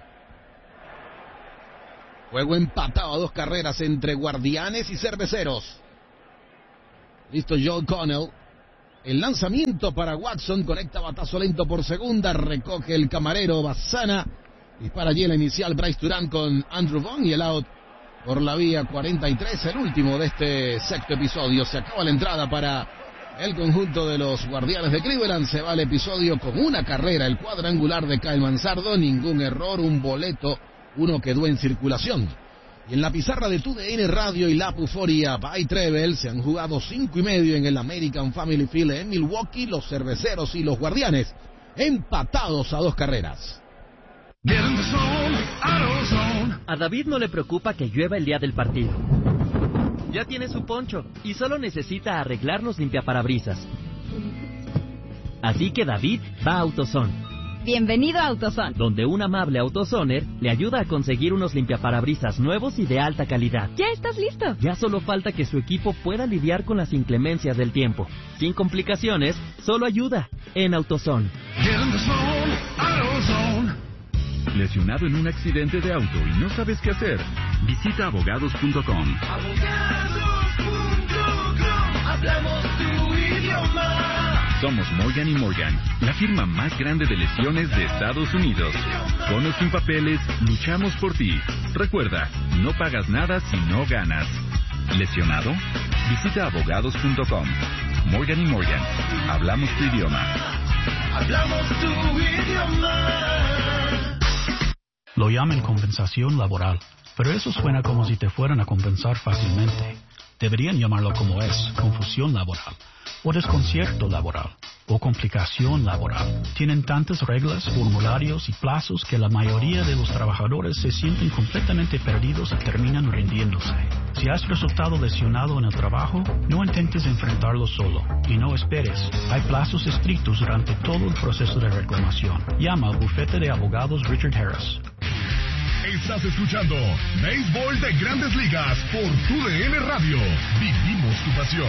Juego empatado a dos carreras entre Guardianes y Cerveceros. Listo Joe Connell. El lanzamiento para Watson. Conecta batazo lento por segunda. Recoge el camarero Bassana. Dispara allí la inicial Bryce Durant con Andrew Vaughn y el out por la vía cuarenta y tres. El último de este sexto episodio. Se acaba la entrada para el conjunto de los Guardianes de Cleveland. Se va el episodio con una carrera. El cuadrangular de Kyle Manzardo. Ningún error. Un boleto. Uno quedó en circulación. Y en la pizarra de T U D N Radio y la Puforia by Treble se han jugado cinco y medio en el American Family Field en Milwaukee. Los Cerveceros y los Guardianes empatados a dos carreras.
A David no le preocupa que llueva el día del partido. Ya tiene su poncho y solo necesita arreglar los limpiaparabrisas. Así que David va a AutoZone.
Bienvenido a AutoZone,
donde un amable AutoZoner le ayuda a conseguir unos limpiaparabrisas nuevos y de alta calidad.
¿Ya estás listo?
Ya solo falta que su equipo pueda lidiar con las inclemencias del tiempo. Sin complicaciones, solo ayuda en AutoZone.
¿Lesionado en un accidente de auto y no sabes qué hacer? Visita abogados punto com.
Abogados punto com, hablamos tu idioma.
Somos Morgan y Morgan, la firma más grande de lesiones de Estados Unidos. Con o sin papeles, luchamos por ti. Recuerda, no pagas nada si no ganas. ¿Lesionado? Visita abogados punto com. Morgan y Morgan, hablamos tu idioma.
Hablamos tu idioma.
Lo llaman compensación laboral, pero eso suena como si te fueran a compensar fácilmente. Deberían llamarlo como es, confusión laboral, o desconcierto laboral, o complicación laboral. Tienen tantas reglas, formularios y plazos que la mayoría de los trabajadores se sienten completamente perdidos y terminan rindiéndose. Si has resultado lesionado en el trabajo, no intentes enfrentarlo solo, y no esperes. Hay plazos estrictos durante todo el proceso de reclamación. Llama al bufete de abogados Richard Harris.
Estás escuchando Béisbol de Grandes Ligas por T U D N Radio. Vivimos tu pasión.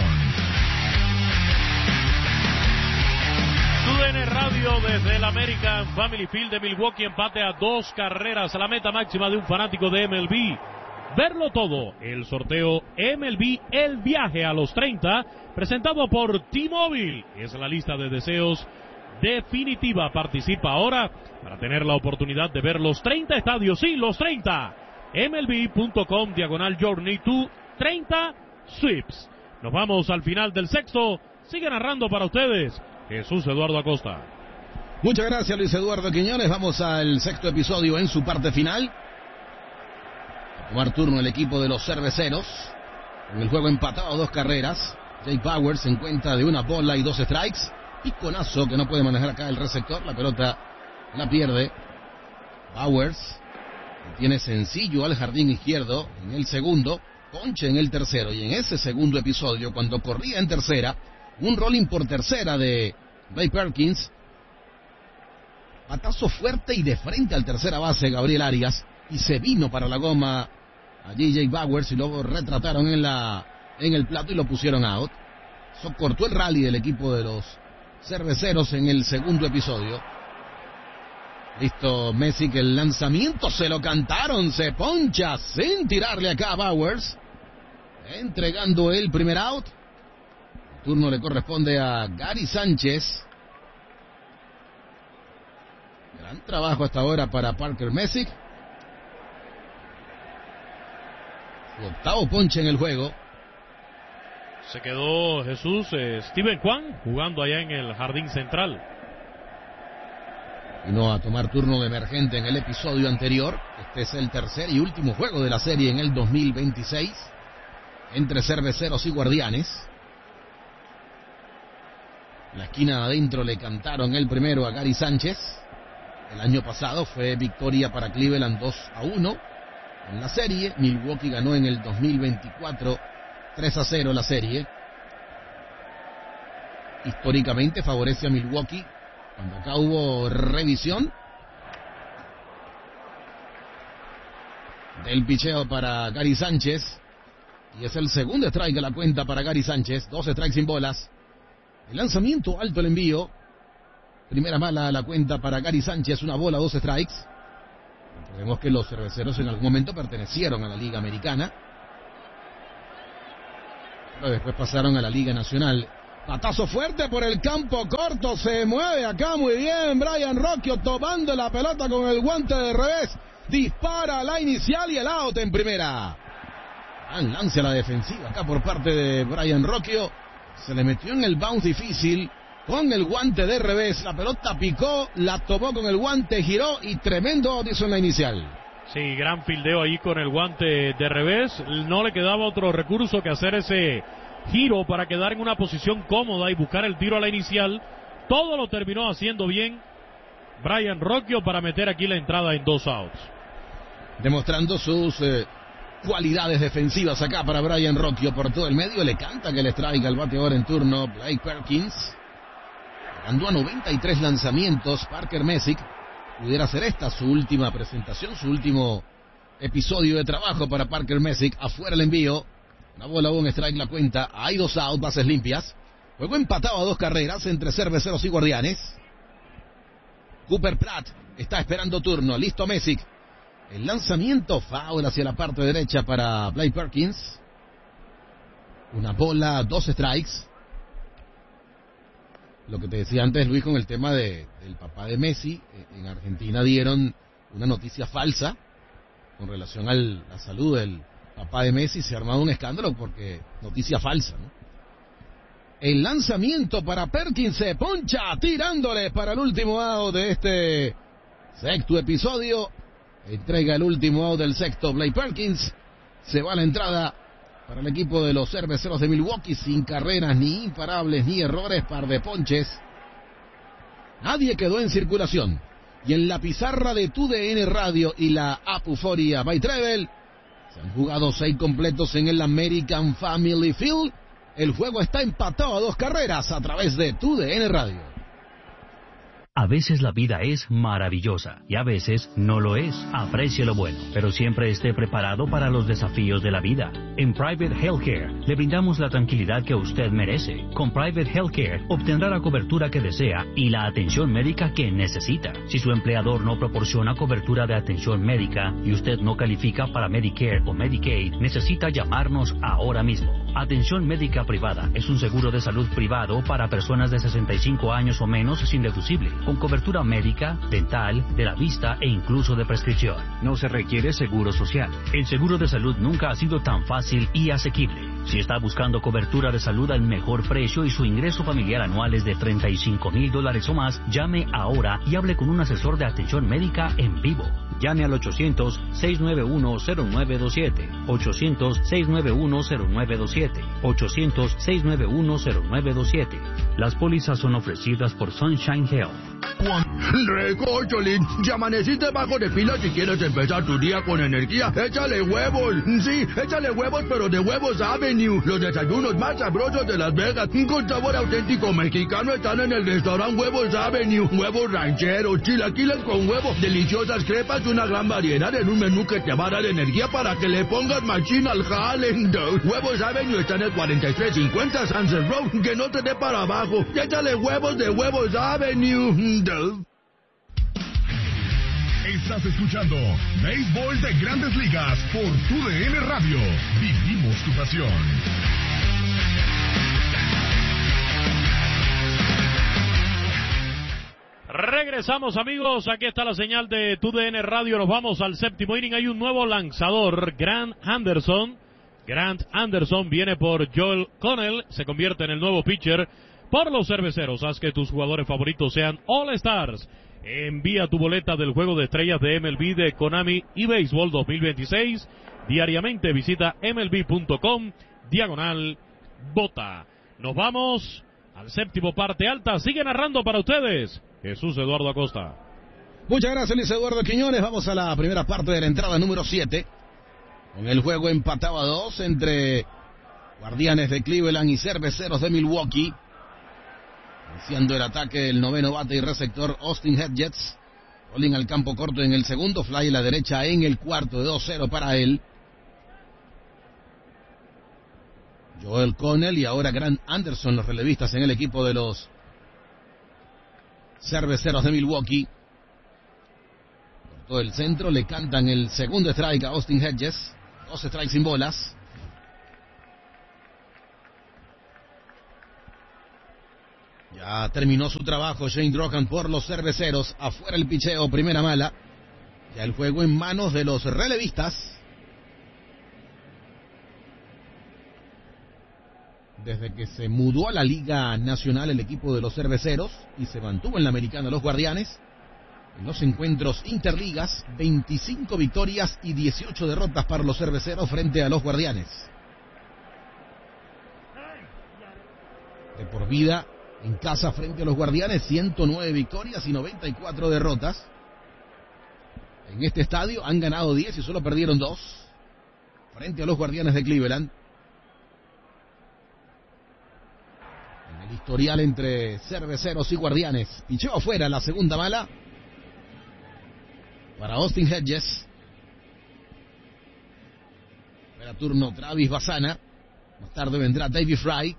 T U D N Radio desde el American Family Field de Milwaukee. Empate a dos carreras a la meta máxima de un fanático de M L B. Verlo todo, el sorteo M L B, el viaje a los treinta, presentado por T-Mobile. Es la lista de deseos definitiva. Participa ahora para tener la oportunidad de ver los treinta estadios. Sí, los treinta. M L B punto com diagonal Journey to treinta Sweeps. Nos vamos al final del sexto. Sigue narrando para ustedes Jesús Eduardo Acosta.
Muchas gracias, Luis Eduardo Quiñones. Vamos al sexto episodio en su parte final. A tomar turno el equipo de los Cerveceros. En el juego empatado a dos carreras. Jay Bauers en cuenta de una bola y dos strikes. Piconazo que no puede manejar acá el receptor. La pelota la pierde. Bauers tiene sencillo al jardín izquierdo en el segundo. Ponche en el tercero. Y en ese segundo episodio, cuando corría en tercera, un rolling por tercera de Ray Perkins. Patazo fuerte y de frente al tercera base Gabriel Arias. Y se vino para la goma a J J Bauers y luego retrataron en la en el plato y lo pusieron out. Eso cortó el rally del equipo de los Cerveceros en el segundo episodio. Listo Messi, que el lanzamiento se lo cantaron. Se poncha sin tirarle acá a Bauers. Entregando el primer out. El turno le corresponde a Gary Sánchez. Gran trabajo hasta ahora para Parker Messick. Su octavo ponche en el juego.
Se quedó Jesús eh, Steven Kwan jugando allá en el jardín central.
Vino a tomar turno de emergente en el episodio anterior. Este es el tercer y último juego de la serie en el dos mil veintiséis. Entre Cerveceros y Guardianes. En la esquina adentro le cantaron el primero a Gary Sánchez. El año pasado fue victoria para Cleveland dos a uno en la serie. Milwaukee ganó en el dos mil veinticuatro tres a cero la serie. Históricamente favorece a Milwaukee. Cuando acá hubo revisión del picheo para Gary Sánchez. Y es el segundo strike de la cuenta para Gary Sánchez. Dos strikes sin bolas. El lanzamiento, alto el envío. Primera mala la cuenta para Gary Sánchez, una bola, dos strikes. Recordemos que los cerveceros en algún momento pertenecieron a la Liga Americana, pero después pasaron a la Liga Nacional. Patazo fuerte por el campo corto, se mueve acá muy bien Brian Rocchio tomando la pelota con el guante de revés. Dispara la inicial y el out en primera. Gran lance a la defensiva acá por parte de Brian Rocchio. Se le metió en el bounce difícil con el guante de revés. La pelota picó, la tomó con el guante, giró y tremendo out hizo en la inicial.
Sí, gran fildeo ahí con el guante de revés. No le quedaba otro recurso que hacer ese giro para quedar en una posición cómoda y buscar el tiro a la inicial. Todo lo terminó haciendo bien Brian Rocchio para meter aquí la entrada en dos outs.
Demostrando sus eh, cualidades defensivas acá para Brian Rocchio por todo el medio. Le canta que le traiga el bateador en turno Blake Perkins. Andó a noventa y tres lanzamientos. Parker Messick pudiera ser esta su última presentación, su último episodio de trabajo para Parker Messick. Afuera el envío. Una bola, un strike la cuenta. Hay dos outs, bases limpias. Juego empatado a dos carreras entre Cerveceros y Guardianes. Cooper Pratt está esperando turno. Listo Messick. El lanzamiento, foul hacia la parte derecha para Blake Perkins. Una bola, dos strikes. Lo que te decía antes, Luis, con el tema de, del papá de Messi. En Argentina dieron una noticia falsa con relación a la salud del papá de Messi. Se ha armado un escándalo porque noticia falsa, ¿no? El lanzamiento para Perkins, se poncha tirándole para el último out de este sexto episodio. Entrega el último out del sexto Blake Perkins. Se va a la entrada para el equipo de los Cerveceros de Milwaukee, sin carreras, ni imparables, ni errores, par de ponches. Nadie quedó en circulación. Y en la pizarra de Tu D N Radio y la app Euforia by Travel, se han jugado seis completos en el American Family Field. El juego está empatado a dos carreras a través de Tu D N Radio.
A veces la vida es maravillosa y a veces no lo es. Aprecie lo bueno, pero siempre esté preparado para los desafíos de la vida. En Private Healthcare le brindamos la tranquilidad que usted merece. Con Private Healthcare obtendrá la cobertura que desea y la atención médica que necesita. Si su empleador no proporciona cobertura de atención médica y usted no califica para Medicare o Medicaid, necesita llamarnos ahora mismo. Atención médica privada es un seguro de salud privado para personas de sesenta y cinco años o menos sin deducible, con cobertura médica, dental, de la vista e incluso de prescripción. No se requiere seguro social. El seguro de salud nunca ha sido tan fácil y asequible. Si está buscando cobertura de salud al mejor precio y su ingreso familiar anual es de treinta y cinco mil dólares o más, llame ahora y hable con un asesor de atención médica en vivo. Llame al ochocientos, seis nueve uno, cero nueve dos siete, ochocientos, seis nueve uno, cero nueve dos siete, ochocientos, seis nueve uno, cero nueve dos siete. Las pólizas son ofrecidas por Sunshine Health.
Recórcholín, ya amaneciste bajo de pila. Si quieres empezar tu día con energía, échale huevos. Sí, échale huevos, pero de Huevos Avenue. Los desayunos más sabrosos de Las Vegas, con sabor auténtico mexicano, están en el restaurante Huevos Avenue. Huevos rancheros, chilaquiles con huevo, deliciosas crepas, una gran variedad en un menú que te va a dar energía para que le pongas machín al jale. Huevos Avenue está en el cuarenta y tres cincuenta Sunset Road, que no te dé para abajo. Échale huevos de Huevos Avenue.
Estás escuchando Béisbol de Grandes Ligas por Tu D N Radio. Vivimos tu pasión.
Regresamos, amigos. Aquí está la señal de Tu D N Radio. Nos vamos al séptimo inning. Hay un nuevo lanzador, Grant Anderson. Grant Anderson viene por Joel Connell. Se convierte en el nuevo pitcher por los Cerveceros. Haz que tus jugadores favoritos sean All Stars. Envía tu boleta del Juego de Estrellas de M L B de Konami y Béisbol dos mil veintiséis. Diariamente visita M L B punto com, diagonal, bota. Nos vamos al séptimo parte alta. Sigue narrando para ustedes Jesús Eduardo Acosta.
Muchas gracias, Luis Eduardo Quiñones. Vamos a la primera parte de la entrada número siete. Con el juego empatado a dos entre Guardianes de Cleveland y Cerveceros de Milwaukee. Iniciando el ataque el noveno bate y receptor Austin Hedges. Rolling al campo corto en el segundo, fly a la derecha en el cuarto, de dos cero para él. Joel Connell y ahora Grant Anderson, los relevistas en el equipo de los Cerveceros de Milwaukee. Por todo el centro le cantan el segundo strike a Austin Hedges. Dos strikes sin bolas. Ya terminó su trabajo Shane Drohan por los Cerveceros. Afuera el picheo, primera mala. Ya el juego en manos de los relevistas. Desde que se mudó a la Liga Nacional el equipo de los Cerveceros y se mantuvo en la Americana los Guardianes, en los encuentros interligas, veinticinco victorias y dieciocho derrotas para los Cerveceros frente a los Guardianes. De por vida, en casa frente a los Guardianes, ciento nueve victorias y noventa y cuatro derrotas. En este estadio han ganado diez y solo perdieron dos frente a los Guardianes de Cleveland. El historial entre Cerveceros y Guardianes. Picheo afuera, la segunda mala para Austin Hedges. Espera turno Travis Bassana. Más tarde vendrá David Fry.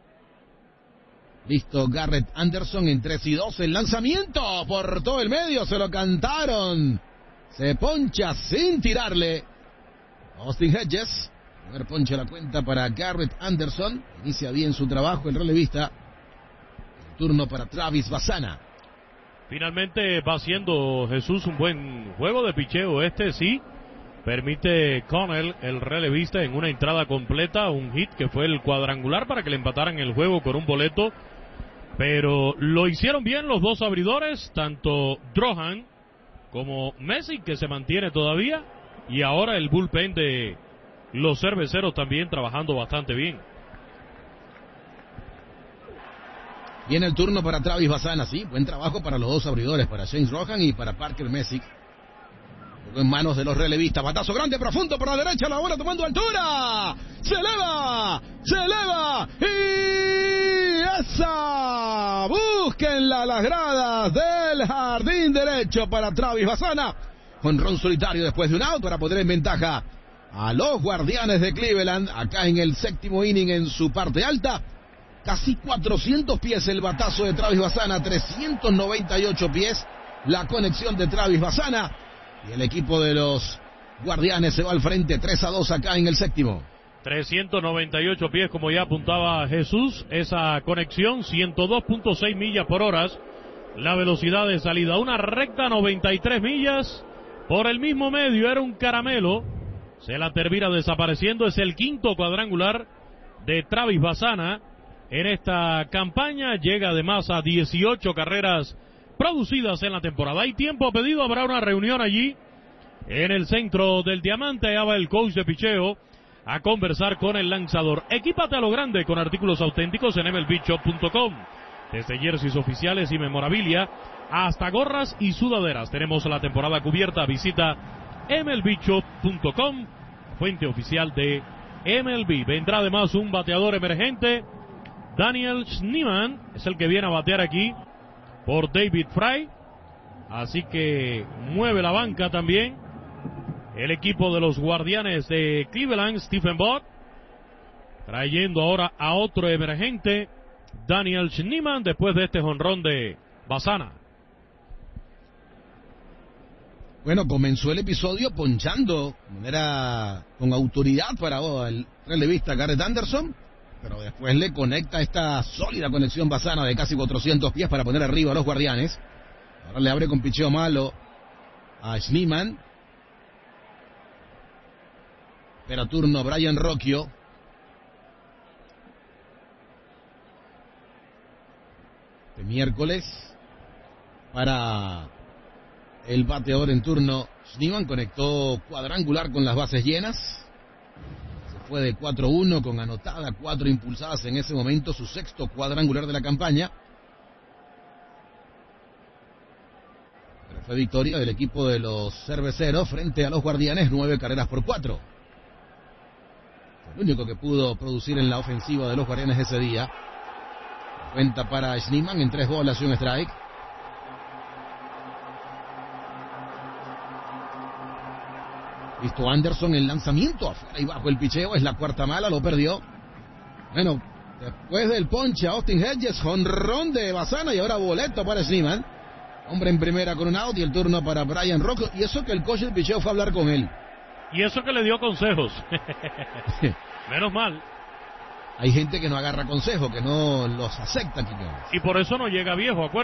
Listo Garrett Anderson en tres y dos. El lanzamiento por todo el medio. Se lo cantaron. Se poncha sin tirarle Austin Hedges. Primer ponche a la cuenta para Garrett Anderson. Inicia bien su trabajo el relevista. Turno para Travis Bassana.
Finalmente va haciendo Jesús un buen juego de picheo. Este sí permite Connell, el relevista, en una entrada completa, un hit que fue el cuadrangular para que le empataran el juego con un boleto. Pero lo hicieron bien los dos abridores, tanto Drohan como Messi, que se mantiene todavía, y ahora el bullpen de los Cerveceros también trabajando bastante bien.
Viene el turno para Travis Bassana, sí, buen trabajo para los dos abridores, para James Drohan y para Parker Messick. Luego en manos de los relevistas, batazo grande, profundo por la derecha, la bola tomando altura, se eleva, se eleva, y esa, búsquenla a las gradas del jardín derecho para Travis Bassana. Jonrón solitario después de un out para poner en ventaja a los Guardianes de Cleveland, acá en el séptimo inning en su parte alta. Casi cuatrocientos pies el batazo de Travis Bassana, trescientos noventa y ocho pies la conexión de Travis Bassana. Y el equipo de los Guardianes se va al frente, tres a dos acá en el séptimo.
trescientos noventa y ocho pies, como ya apuntaba Jesús, esa conexión, ciento dos punto seis millas por hora. La velocidad de salida, una recta noventa y tres millas por el mismo medio, era un caramelo. Se la termina desapareciendo, es el quinto cuadrangular de Travis Bassana en esta campaña. Llega además a dieciocho carreras producidas en la temporada. Hay tiempo pedido, habrá una reunión allí en el centro del Diamante. Allá va el coach de picheo a conversar con el lanzador. Equípate a lo grande con artículos auténticos en M L B shop punto com. Desde jerseys oficiales y memorabilia hasta gorras y sudaderas. Tenemos la temporada cubierta. Visita M L B shop punto com, fuente oficial de M L B. Vendrá además un bateador emergente. Daniel Schneemann es el que viene a batear aquí por David Fry. Así que mueve la banca también el equipo de los Guardianes de Cleveland. Stephen Bott trayendo ahora a otro emergente, Daniel Schneemann, después de este jonrón de Bassana.
Bueno, comenzó el episodio ponchando de manera con autoridad para el relevista Garrett Anderson, pero después le conecta esta sólida conexión Bassana de casi cuatrocientos pies para poner arriba a los Guardianes. Ahora le abre con picheo malo a Schneemann. Espera turno Brian Rocchio. De miércoles para el bateador en turno. Schneemann conectó cuadrangular con las bases llenas. Se fue de cuatro uno con anotada, cuatro impulsadas en ese momento, su sexto cuadrangular de la campaña. Pero fue victoria del equipo de los Cerveceros frente a los Guardianes, nueve carreras por cuatro. Fue el único que pudo producir en la ofensiva de los Guardianes ese día. Cuenta para Schneemann en tres bolas y un strike. Listo Anderson, el lanzamiento afuera y bajo el picheo, es la cuarta mala, lo perdió. Bueno, después del ponche a Austin Hedges, jonrón de Bazana y ahora boleto para Sneeman. Hombre en primera con un out y el turno para Brian Rocco. Y eso que el coach del picheo fue a hablar con él.
Y eso que le dio consejos. Menos mal.
Hay gente que no agarra consejos, que no los acepta, Quiñones.
Y por eso no llega viejo, acuérdate.